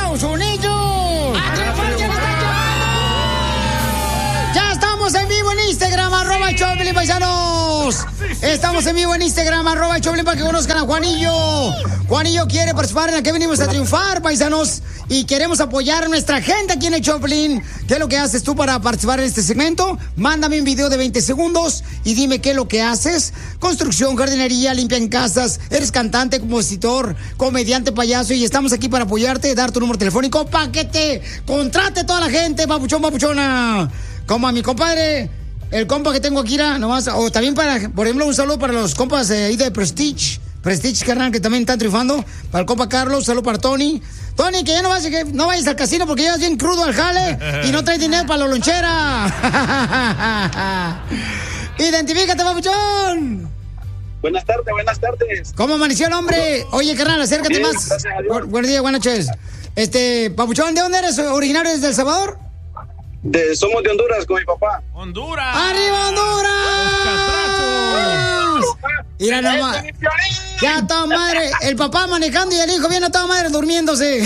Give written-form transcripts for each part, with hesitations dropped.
Estados Unidos. Ya estamos en vivo en Instagram, @Choplin, paisanos. Estamos en vivo en Instagram, @Choplin, para que conozcan a Juanillo. Juanillo quiere participar en la que venimos a triunfar, paisanos. Y queremos apoyar a nuestra gente aquí en el Choplin. ¿Qué es lo que haces tú para participar en este segmento? Mándame un video de 20 segundos y dime qué es lo que haces. Construcción, jardinería, limpian casas, eres cantante, compositor, comediante, payaso, y estamos aquí para apoyarte, dar tu número telefónico para que te contrate toda la gente, papuchón, papuchona. Como a mi compadre, el compa que tengo aquí, nomás, o también para, por ejemplo, un saludo para los compas ahí de Prestige, carnal, que también están triunfando. Para el compa Carlos, saludo para Tony. Tony, que ya no vayas al casino porque llegas bien crudo al jale y no traes dinero para la lonchera. Identifícate, papuchón. Buenas tardes. ¿Cómo amaneció el hombre? Oye, carnal, acércate bien, más. Gracias a Dios. Buenos días, buenas noches. Papuchón, ¿de dónde eres? ¿Originario desde El Salvador? Somos de Honduras con mi papá. ¡Honduras! ¡Arriba, Honduras! Mira nomás. Ya toda madre. El papá manejando y el hijo viene a toda madre durmiéndose.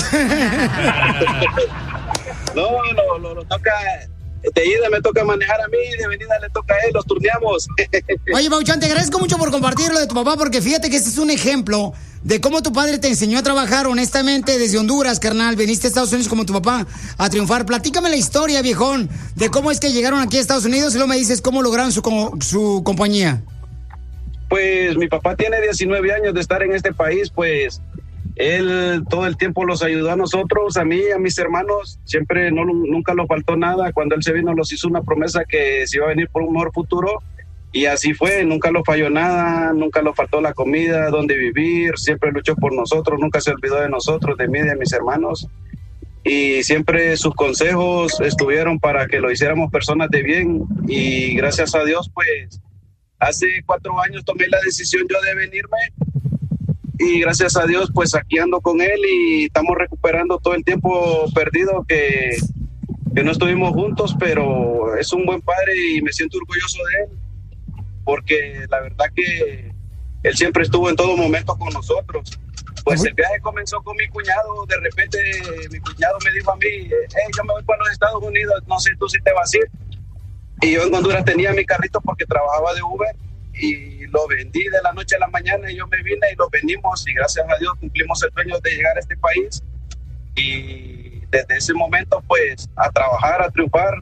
No, toca. De ida me toca manejar a mí, de venida le toca a él, los turneamos. Oye, Papuchón, te agradezco mucho por compartir lo de tu papá, porque fíjate que este es un ejemplo de cómo tu padre te enseñó a trabajar honestamente desde Honduras, carnal. Veniste a Estados Unidos como tu papá a triunfar. Platícame la historia, viejón, de cómo es que llegaron aquí a Estados Unidos y luego me dices cómo lograron su compañía. Pues mi papá tiene 19 años de estar en este país, pues él todo el tiempo los ayudó a nosotros, a mí, a mis hermanos, siempre nunca nos faltó nada. Cuando él se vino nos hizo una promesa que se iba a venir por un mejor futuro y así fue, nunca lo falló nada, nunca nos faltó la comida, dónde vivir, siempre luchó por nosotros, nunca se olvidó de nosotros, de mí, de mis hermanos, y siempre sus consejos estuvieron para que lo hiciéramos personas de bien. Y gracias a Dios, pues hace 4 años tomé la decisión yo de venirme. Y gracias a Dios, pues aquí ando con él y estamos recuperando todo el tiempo perdido que no estuvimos juntos, pero es un buen padre y me siento orgulloso de él, porque la verdad que él siempre estuvo en todo momento con nosotros. Pues el viaje comenzó con mi cuñado, de repente mi cuñado me dijo a mí, hey, yo me voy para los Estados Unidos, no sé tú si te vas a ir. Y yo en Honduras tenía mi carrito porque trabajaba de Uber, y lo vendí de la noche a la mañana y yo me vine y lo vendimos y gracias a Dios cumplimos el sueño de llegar a este país y desde ese momento pues a trabajar, a triunfar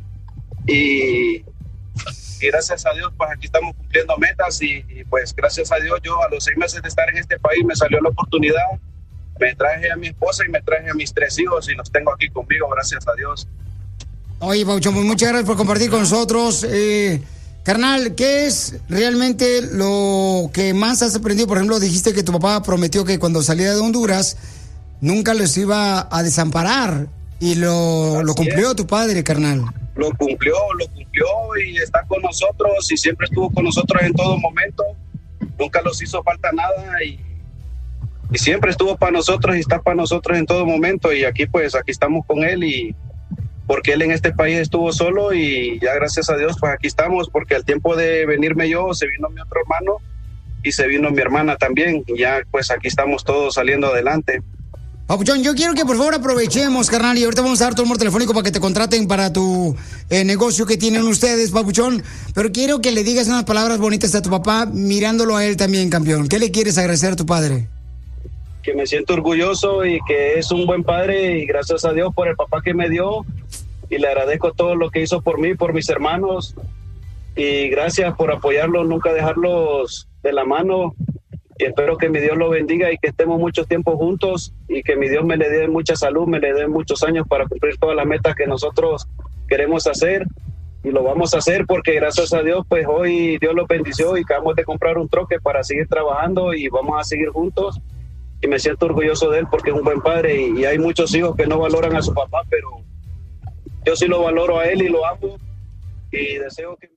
y gracias a Dios pues aquí estamos cumpliendo metas y pues gracias a Dios yo a los 6 meses de estar en este país me salió la oportunidad, me traje a mi esposa y me traje a mis 3 hijos y los tengo aquí conmigo, gracias a Dios. Oye, Pauchón, pues muchas gracias por compartir con nosotros. Carnal, ¿qué es realmente lo que más has aprendido? Por ejemplo, dijiste que tu papá prometió que cuando saliera de Honduras nunca los iba a desamparar y lo cumplió tu padre, carnal. Lo cumplió y está con nosotros y siempre estuvo con nosotros en todo momento. Nunca nos hizo falta nada y siempre estuvo para nosotros y está para nosotros en todo momento y aquí pues aquí estamos con él y porque él en este país estuvo solo y ya gracias a Dios pues aquí estamos, porque al tiempo de venirme yo se vino mi otro hermano y se vino mi hermana también y ya pues aquí estamos todos saliendo adelante. Papuchón, yo quiero que por favor aprovechemos, carnal, y ahorita vamos a dar tu número telefónico para que te contraten para tu negocio que tienen ustedes, Papuchón, pero quiero que le digas unas palabras bonitas a tu papá mirándolo a él también, campeón. ¿Qué le quieres agradecer a tu padre? Que me siento orgulloso y que es un buen padre y gracias a Dios por el papá que me dio y le agradezco todo lo que hizo por mí, por mis hermanos y gracias por apoyarlos, nunca dejarlos de la mano y espero que mi Dios lo bendiga y que estemos mucho tiempo juntos y que mi Dios me le dé mucha salud, me le dé muchos años para cumplir todas las metas que nosotros queremos hacer y lo vamos a hacer porque gracias a Dios pues hoy Dios lo bendició y acabamos de comprar un troque para seguir trabajando y vamos a seguir juntos y me siento orgulloso de él porque es un buen padre y hay muchos hijos que no valoran a su papá, pero yo sí lo valoro a él y lo amo y deseo que...